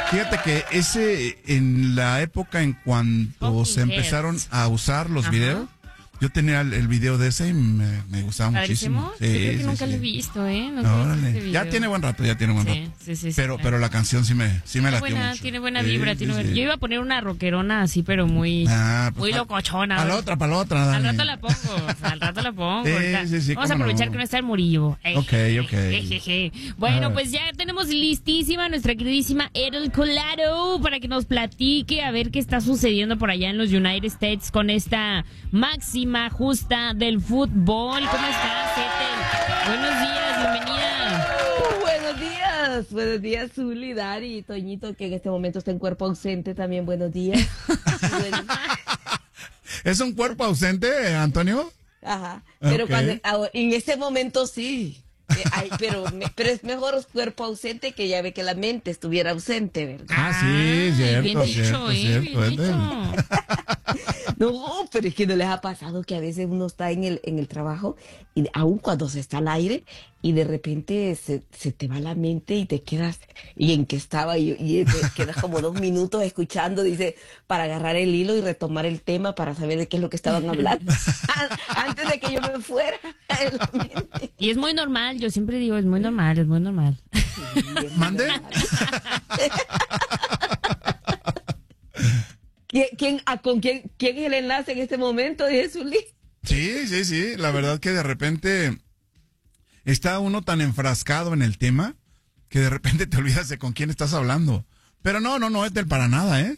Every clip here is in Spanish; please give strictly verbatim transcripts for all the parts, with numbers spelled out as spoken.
Fíjate que ese, en la época en cuanto Talking se empezaron Heads. a usar los Ajá. videos, yo tenía el, el video de ese y me, me gustaba muchísimo. ¿Padrísimo? Yo creo que nunca lo he visto, ¿eh? Nunca he visto Órale. este video. Ya tiene buen rato, ya tiene buen Sí, rato. sí, sí, sí, pero, claro. pero la canción sí me, sí me Tiene latió buena, mucho. tiene buena Sí, vibra. sí, tiene sí. buena- Yo iba a poner una rockerona así, pero muy, Ah, pues muy pa- locochona. Para la otra, para la otra. Al Dani. rato la pongo, o sea, al rato la pongo. Sí, ahorita. sí, sí, Vamos a cómo aprovechar no. que no está el Murillo. Ey, Ok, ok. jejeje. Bueno, A ver. pues ya tenemos listísima nuestra queridísima Edel Colado para que nos platique a ver qué está sucediendo por allá en los United States con esta máxima justa del fútbol. ¿Cómo estás, Edel? Buenos días, bienvenida. Uh, buenos días, buenos días, Zuli, Dari, Toñito, que en este momento está en cuerpo ausente, también buenos días. Bueno, ¿Es un cuerpo ausente, Antonio? ajá, pero Ok. cuando, ahora, en este momento sí. Eh, ay, pero, me- pero es mejor cuerpo ausente que ya ve que la mente estuviera ausente, ¿verdad? Ah, sí, Ay, cierto, bien dicho, cierto, eh, cierto, bien Edel. dicho. No, pero es que no les ha pasado que a veces uno está en el, en el trabajo y aun cuando se está al aire y de repente se, se te va la mente y te quedas, ¿y en qué estaba? Y, y te quedas como dos minutos escuchando, dice, para agarrar el hilo y retomar el tema para saber de qué es lo que estaban hablando. Antes de que yo me fuera en la mente. Y es muy normal, yo siempre digo, es muy normal, es muy normal. ¿Mande? ¿Quién, quién, a, con quién, quién es el enlace en este momento, Jesús Lee? Sí, sí, sí. La verdad que de repente está uno tan enfrascado en el tema que de repente te olvidas de con quién estás hablando. Pero no, no, no es del para nada, ¿eh?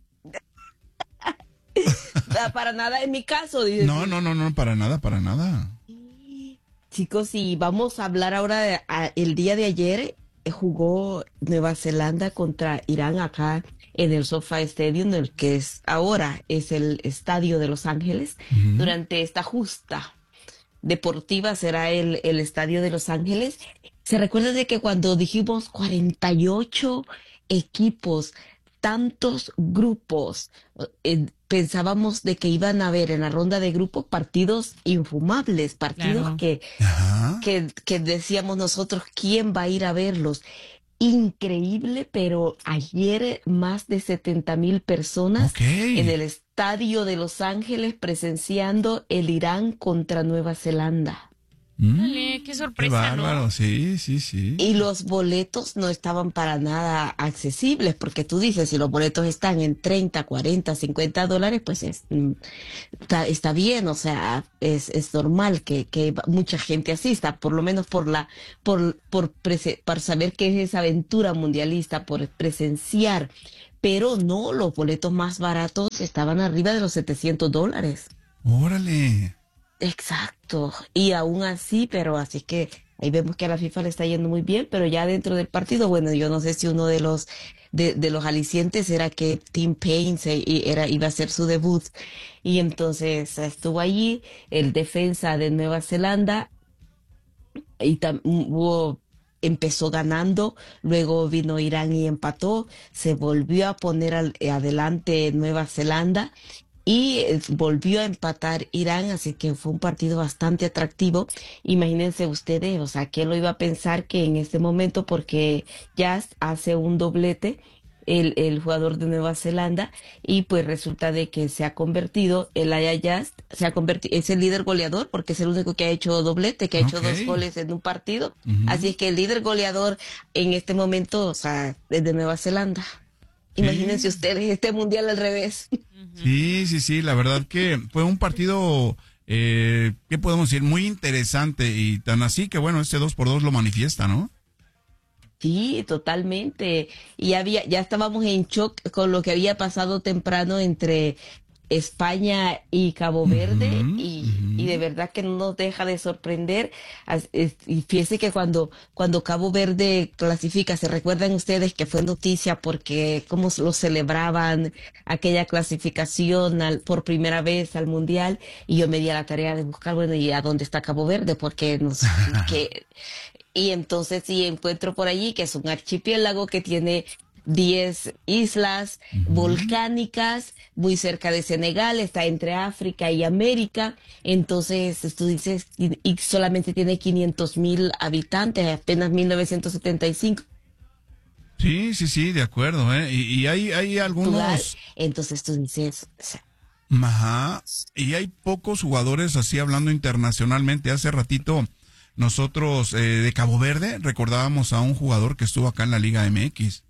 Ah, para nada en mi caso, dice. No, no, no, no, para nada, para nada. Chicos, y vamos a hablar ahora de, a- el día de ayer eh, jugó Nueva Zelanda contra Irán acá en el SoFi Stadium, el que es ahora es el estadio de Los Ángeles. Durante esta justa deportiva será el, el estadio de Los Ángeles. ¿Se recuerda de que cuando dijimos cuarenta y ocho equipos, tantos grupos, eh, pensábamos de que iban a haber en la ronda de grupos partidos infumables, partidos Claro. que, Ajá. que, que decíamos nosotros, ¿quién va a ir a verlos? Increíble, pero ayer más de setenta mil personas Ok. en el estadio de Los Ángeles presenciando el Irán contra Nueva Zelanda. Mm, Dale, qué qué sorpresa, bárbaro, ¿no? sí, sí, sí. Y los boletos no estaban para nada accesibles, porque tú dices, si los boletos están en treinta, cuarenta, cincuenta dólares, pues es, mm, está, está bien, o sea, es, es normal que, que mucha gente asista, por lo menos por la, por, por, prese- por saber qué es esa aventura mundialista, por presenciar. Pero no, los boletos más baratos estaban arriba de los setecientos dólares. Órale. Exacto, y aún así, pero así que ahí vemos que a la FIFA le está yendo muy bien, pero ya dentro del partido, bueno, yo no sé si uno de los de, de los alicientes era que Tim Payne se, y era, iba a hacer su debut, y entonces estuvo allí el defensa de Nueva Zelanda, y tam- hubo, empezó ganando, luego vino Irán y empató, se volvió a poner al- adelante Nueva Zelanda y eh, volvió a empatar Irán, así que fue un partido bastante atractivo. Imagínense ustedes, o sea, ¿quién lo iba a pensar que en este momento, porque Jazz hace un doblete, el, el jugador de Nueva Zelanda, y pues resulta de que se ha convertido, el Aya Jazz se ha convertido, es el líder goleador, porque es el único que ha hecho doblete, que ha hecho Ok. dos goles en un partido. Ujú. Así es que el líder goleador en este momento, o sea, es de Nueva Zelanda. Imagínense ustedes este mundial al revés. Sí, sí, sí, la verdad que fue un partido, eh, ¿qué podemos decir? Muy interesante y tan así que bueno, este dos por dos lo manifiesta, ¿no? Sí, totalmente. Y había, ya estábamos en shock con lo que había pasado temprano entre España y Cabo Verde, Ujú, y, ujú. y de verdad que no nos deja de sorprender. As- es- Y fíjese que cuando, cuando Cabo Verde clasifica, se recuerdan ustedes que fue noticia porque cómo lo celebraban aquella clasificación al- por primera vez al Mundial, y yo me di a la tarea de buscar, bueno, ¿y a dónde está Cabo Verde? Porque nos, que, y entonces sí encuentro por allí que es un archipiélago que tiene diez islas volcánicas, muy cerca de Senegal, está entre África y América. Entonces, tú dices, y, y solamente tiene quinientos mil habitantes, apenas mil novecientos setenta y cinco. Sí, sí, sí, de acuerdo, ¿eh? Y, y hay, hay algunos... Entonces tú dices, o sea, Ajá, y hay pocos jugadores así hablando internacionalmente. Hace ratito nosotros eh, de Cabo Verde recordábamos a un jugador que estuvo acá en la Liga M X.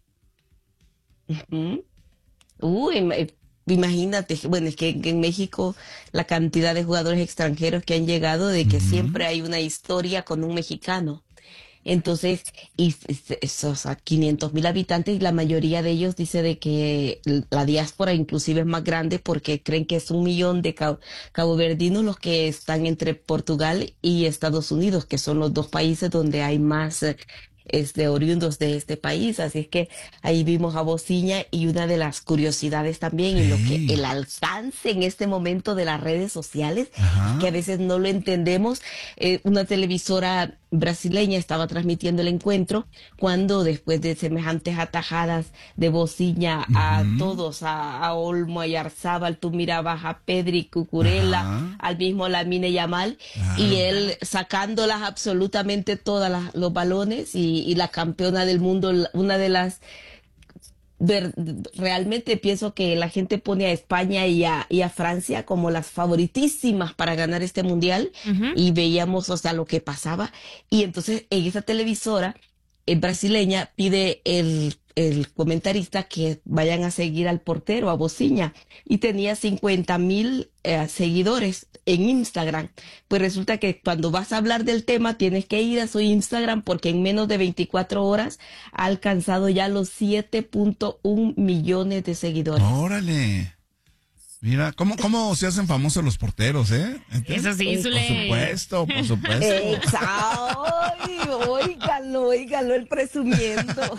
ujú. Uy, ima- imagínate, bueno, es que, que en México la cantidad de jugadores extranjeros que han llegado, de que Ujú. siempre hay una historia con un mexicano. Entonces, y es- esos a quinientos mil habitantes, y la mayoría de ellos dice de que la diáspora inclusive es más grande porque creen que es un millón de cabo- caboverdinos los que están entre Portugal y Estados Unidos, que son los dos países donde hay más eh, este, oriundos de este país. Así es que ahí vimos a Bociña, y una de las curiosidades también y lo que Sí, el alcance en este momento de las redes sociales, que a ajá, veces no lo entendemos. Eh, una televisora brasileña estaba transmitiendo el encuentro cuando, después de semejantes atajadas de Bociña a ujú, todos, a, a Olmo y Arzábal, tú mirabas a Pedri, Cucurella, ajá, al mismo Lamine Yamal, y claro. él sacándolas absolutamente todas las- los balones, y, y la campeona del mundo, la- una de las ver- realmente pienso que la gente pone a España y a, y a Francia como las favoritísimas para ganar este mundial, Ujú. y veíamos, o sea, lo que pasaba. Y entonces en esa televisora eh, brasileña pide el, el comentarista que vayan a seguir al portero, a Bociña, y tenía cincuenta mil eh, seguidores en Instagram. Pues resulta que cuando vas a hablar del tema tienes que ir a su Instagram, porque en menos de veinticuatro horas ha alcanzado ya los siete punto uno millones de seguidores. Órale. Mira, ¿cómo, cómo se hacen famosos los porteros, eh? Eso ¿Entiendes? sí, Eh, Por Zule. supuesto, por supuesto. Exacto. Ay, óigalo, óigalo, el presumiendo.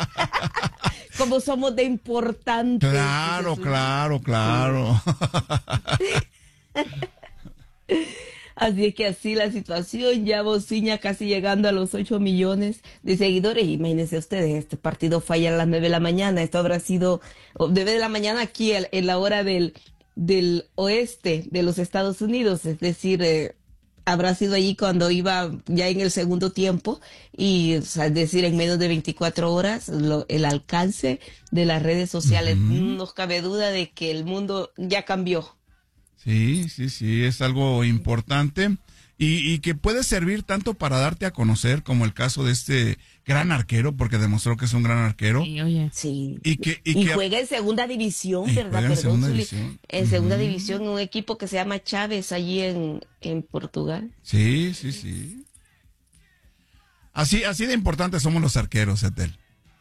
Como somos de importantes, dice Claro, Zuli. claro, Sí. claro. Así es que así la situación, ya Bociña casi llegando a los ocho millones de seguidores. Imagínense ustedes, este partido falla a las nueve de la mañana. Esto habrá sido o nueve de la mañana aquí al- en la hora del, del oeste de los Estados Unidos. Es decir, eh, habrá sido allí cuando iba ya en el segundo tiempo. Y, o sea, es decir, en menos de veinticuatro horas, lo- el alcance de las redes sociales. No Ujú. nos cabe duda de que el mundo ya cambió. Sí, sí, sí, es algo importante y, y que puede servir tanto para darte a conocer como el caso de este gran arquero, porque demostró que es un gran arquero Sí, oye. Sí, y que, y y que juega en segunda división, y ¿verdad? juega en Perdón, segunda Zuli. división. En segunda Ujú. división, un equipo que se llama Chávez, allí en, en Portugal. Sí, sí, sí. Así, así de importantes somos los arqueros, Etel.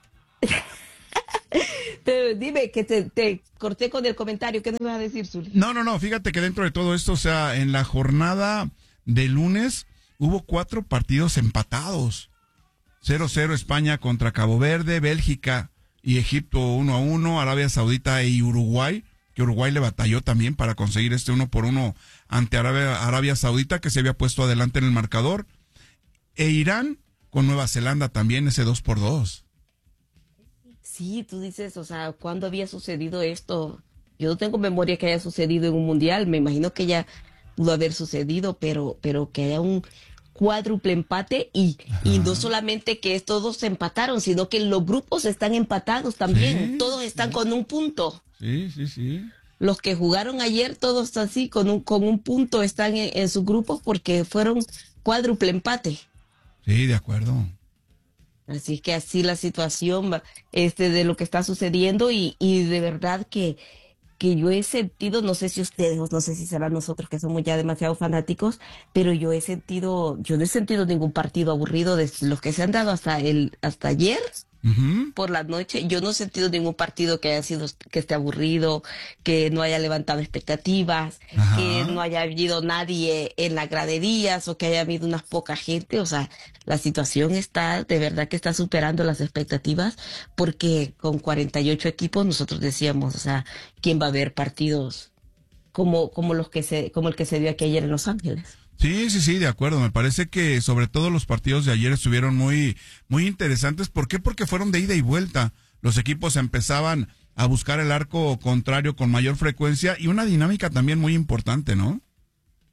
Pero dime, que te, te corté con el comentario, ¿qué nos vas a decir, Zuli? No, no, no, fíjate que dentro de todo esto, o sea, en la jornada de lunes hubo cuatro partidos empatados. cero cero España contra Cabo Verde, Bélgica y Egipto uno a uno, Arabia Saudita y Uruguay, que Uruguay le batalló también para conseguir este uno por uno ante Arabia, Arabia Saudita, que se había puesto adelante en el marcador, e Irán con Nueva Zelanda también ese dos por dos. Sí, tú dices, o sea, ¿cuándo había sucedido esto? Yo no tengo memoria que haya sucedido en un mundial, me imagino que ya pudo haber sucedido, pero, pero que haya un cuádruple empate, y, y no Ajá. solamente que todos se empataron, sino que los grupos están empatados también, Sí, todos están con un punto. sí, sí, sí. Los que jugaron ayer, todos así, con un, con un punto, están en, en sus grupos porque fueron cuádruple empate. Sí, de acuerdo. Así que así la situación va, este, de lo que está sucediendo, y, y de verdad que, que yo he sentido, no sé si ustedes, no sé si serán nosotros que somos ya demasiado fanáticos, pero yo he sentido, yo no he sentido ningún partido aburrido de los que se han dado hasta el, hasta ayer. Ujú. Por la noche, yo no he sentido ningún partido que haya sido, que esté aburrido, que no haya levantado expectativas, que Ajá. no haya habido nadie en las graderías, o que haya habido unas poca gente. O sea, la situación está, de verdad que está superando las expectativas, porque con cuarenta y ocho equipos nosotros decíamos, o sea, ¿quién va a ver partidos como, como los que se, como el que se dio aquí ayer en Los Ángeles? Sí, sí, sí, de acuerdo. Me parece que sobre todo los partidos de ayer estuvieron muy, muy interesantes. ¿Por qué? Porque fueron de ida y vuelta. Los equipos empezaban a buscar el arco contrario con mayor frecuencia y una dinámica también muy importante, ¿no?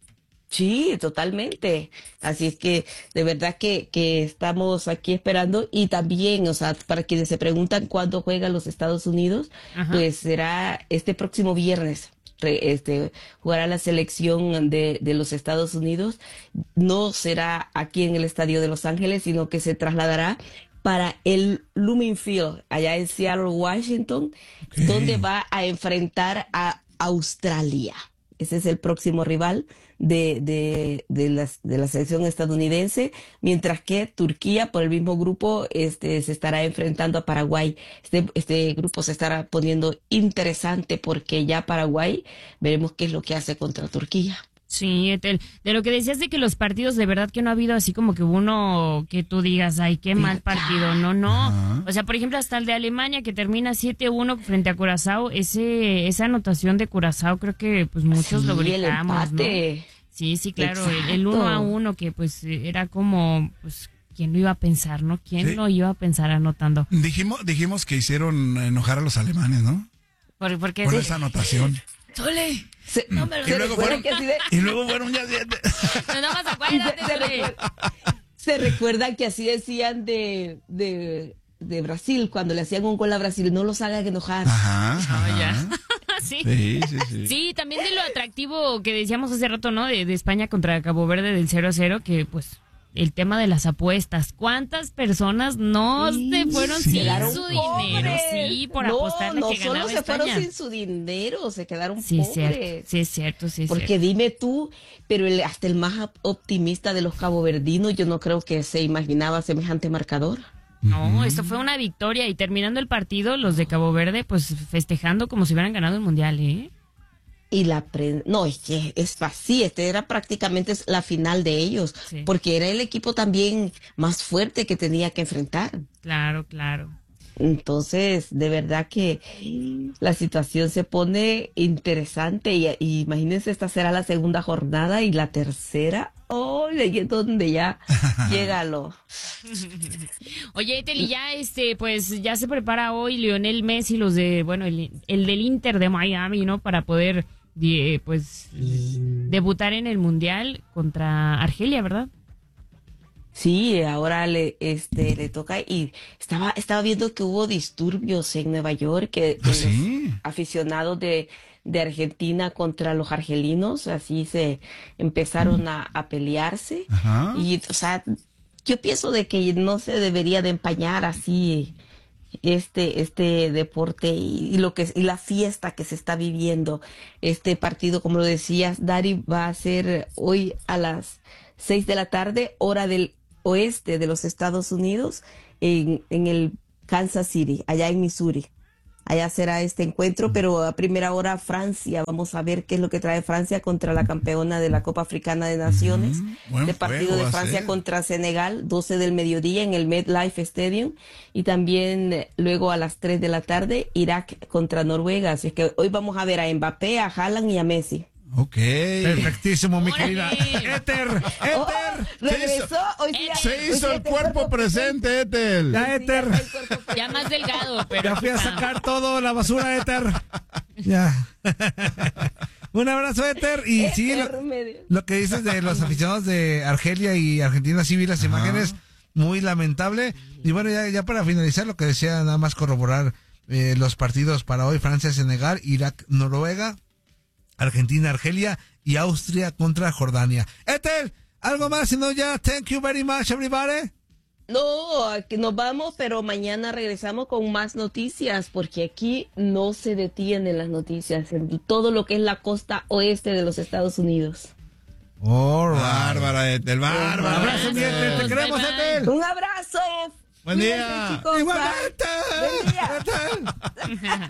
Sí, totalmente. Así es que de verdad que, que estamos aquí esperando y también, o sea, para quienes se preguntan cuándo juegan los Estados Unidos, Ajá. pues será este próximo viernes. Re- Este, jugará la selección de, de los Estados Unidos. No será aquí en el Estadio de Los Ángeles, sino que se trasladará para el Lumen Field, allá en Seattle, Washington, Ok. donde va a enfrentar a Australia. Ese es el próximo rival de, de, de, las, de la selección estadounidense, mientras que Turquía, por el mismo grupo, este, se estará enfrentando a Paraguay. Este, este grupo se estará poniendo interesante porque ya Paraguay veremos qué es lo que hace contra Turquía. Sí, Etel, de lo que decías de que los partidos, de verdad que no ha habido así como que uno que tú digas, ay, qué mal partido, no, no. Ajá. O sea, por ejemplo, hasta el de Alemania que termina siete uno frente a Curazao, ese, esa anotación de Curazao creo que pues muchos Sí, lo el gritamos, ¿no? empate. Sí, sí, claro, el, el Exacto. uno a uno que pues era como, pues, ¿quién lo iba a pensar, no? ¿Quién Sí. lo iba a pensar anotando? Dijimos, dijimos que hicieron enojar a los alemanes, ¿no? Por, porque Con sí. esa anotación. ¡Sole! Se, No me lo- se Y luego recuerda fueron- que así de, Y luego fueron ya siete. No, nada más y acuérdate, se, se Sole. recuerda, se recuerda que así decían de, de, de Brasil, cuando le hacían un gol a Brasil, no los hagan enojar. Ajá. Ah, ajá. ya. Sí. Sí, sí, sí. Sí, también de lo atractivo que decíamos hace rato, ¿no? De, de España contra Cabo Verde del cero a cero, que pues el tema de las apuestas. ¿Cuántas personas no Sí, se fueron sí. sin Quedaron su dinero? pobres. Sí, por no, apostarle no que solo ganaba se fueron España. sin su dinero, se quedaron Sí, es cierto, pobres. sí, es cierto, sí, es Porque cierto. dime tú, pero el, hasta el más optimista de los caboverdinos, yo no creo que se imaginaba semejante marcador. No, esto fue una victoria y terminando el partido, los de Cabo Verde, pues festejando como si hubieran ganado el Mundial, ¿eh? Y la pre- no, es que es así, este era prácticamente la final de ellos, Sí. porque era el equipo también más fuerte que tenía que enfrentar. Claro, claro. Entonces, de verdad que la situación se pone interesante y, y imagínense, esta será la segunda jornada y la tercera, oh, ahí es donde ya llega lo... Oye, Teli, ya este, pues ya se prepara hoy Lionel Messi, los de, bueno, el, el del Inter de Miami, ¿no? Para poder, eh, pues, debutar en el Mundial contra Argelia, ¿verdad? Sí, ahora le, este, le toca y estaba, estaba viendo que hubo disturbios en Nueva York, que ¿Ah, los sí? aficionados de, de Argentina contra los argelinos, así se empezaron a, a pelearse. Ajá. Y, o sea, yo pienso de que no se debería de empañar así este, este deporte y, y lo que, y la fiesta que se está viviendo. Este partido, como lo decías, Dari, va a ser hoy a las seis de la tarde, hora del oeste de los Estados Unidos, en, en el Kansas City, allá en Missouri. Allá será este encuentro, pero a primera hora Francia, vamos a ver qué es lo que trae Francia contra la campeona de la Copa Africana de Naciones. Mm, buen de partido juego de va a Francia ser. contra Senegal, doce del mediodía en el MetLife Stadium. Y también eh, luego a las tres de la tarde, Irak contra Noruega. Así es que hoy vamos a ver a Mbappé, a Haaland y a Messi. Ok. Perfectísimo, mi querida ¡Órale! Éter. Oh, Éter. regresó, hoy sí ya- Se hoy hizo sí el ya cuerpo presente, Etel. Ya, Sí, ya Éter. está el cuerpo presente. Ya más delgado, pero... Ya fui a está. sacar todo la basura, Éter. Ya. Un abrazo, Éter. Y sí, Este lo, remedio. lo que dices de los aficionados de Argelia y Argentina, sí vi las imágenes, muy lamentable. Y bueno, ya, ya para finalizar, lo que decía, nada más corroborar eh, los partidos para hoy: Francia, Senegal, Irak, Noruega, Argentina, Argelia y Austria contra Jordania. Éter, algo más, si no ya, thank you very much, everybody. No, aquí nos vamos, pero mañana regresamos con más noticias, porque aquí no se detienen las noticias en todo lo que es la costa oeste de los Estados Unidos. All right. Bárbara, Etel, bárbara. Abrazo, mi Éter, te queremos, Bye, bye. Éter. Un abrazo. Buen Cuídense, día. chicos. Igualmente. Buen día.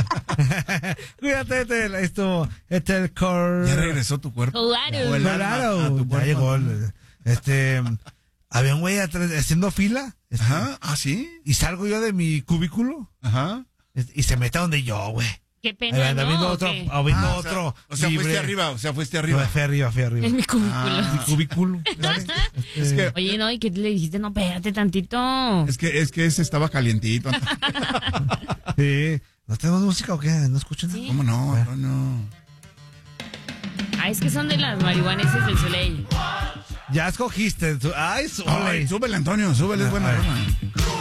Cuídate, Éter. Esto, Éter Cor... Ya regresó tu cuerpo. Claro. O el alma Claro, a tu ya cuerpo. llegó. el- Este, había un güey atrás haciendo fila. este, Ajá, ah, sí. Y salgo yo de mi cubículo Ajá. este, y se mete donde yo, güey. Qué Ahí pena, anda ¿no? viendo ¿O otro, qué? o viendo Ah, o otro. sea, o sea, libre. fuiste arriba, o sea, fuiste No, arriba. fui arriba, fui arriba. Es mi cubículo. Ah. Mi cubículo. ¿vale? Este, Es que, Oye, no, ¿y qué le dijiste? No, espérate tantito. es que, es que ese estaba calientito. sí. ¿No tenemos música o qué? ¿No escuchan nada? Sí. ¿Cómo no? No, no. Ahí Ah, es que son de las marihuaneses del Soleil. Ya escogiste. Ay, Soleil. Ay, súbele, Antonio, súbele, es buena broma.